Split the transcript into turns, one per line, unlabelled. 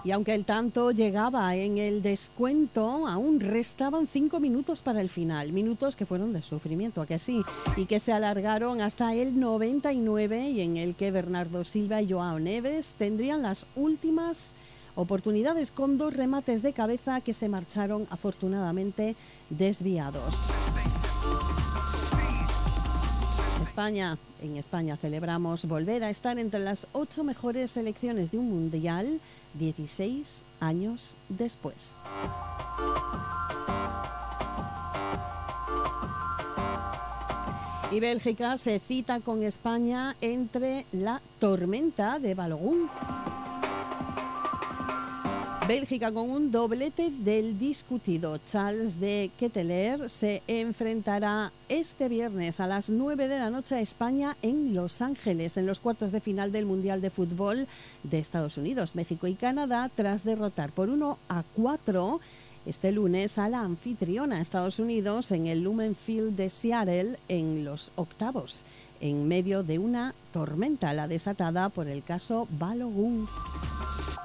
Y aunque el tanto llegaba en el descuento, aún restaban 5 minutos para el final. Minutos que fueron de sufrimiento, ¿a que sí? Y que se alargaron hasta el 99 y en el que Bernardo Silva y Joao Neves tendrían las últimas oportunidades con 2 remates de cabeza que se marcharon afortunadamente desviados. En España celebramos volver a estar entre las 8 mejores selecciones de un mundial 16 años después. Y Bélgica se cita con España entre la tormenta de Balogun. Bélgica con un doblete del discutido Charles de Ketelaere se enfrentará este viernes a las 9 de la noche a España en Los Ángeles, en los cuartos de final del Mundial de Fútbol de Estados Unidos, México y Canadá, tras derrotar por 1-4 este lunes a la anfitriona Estados Unidos en el Lumen Field de Seattle en los octavos, en medio de una tormenta, la desatada por el caso Balogun.